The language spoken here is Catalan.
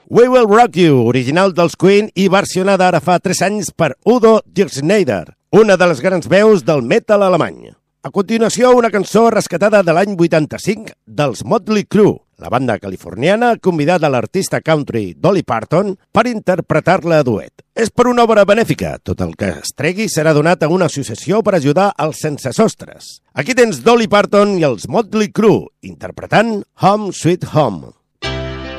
We Will Rock You, original dels Queen i versionada ara fa 3 anys per Udo Dirkschneider, una de les grans veus del metal alemany. A continuació, una cançó rescatada de l'any 85 dels Motley Crue, la banda californiana ha convidat a l'artista country Dolly Parton per interpretar-la a duet. És per una obra benèfica. Tot el que es tregui serà donat a una associació per ajudar als sensesostres. Aquí tens Dolly Parton i els Motley Crue interpretant Home Sweet Home.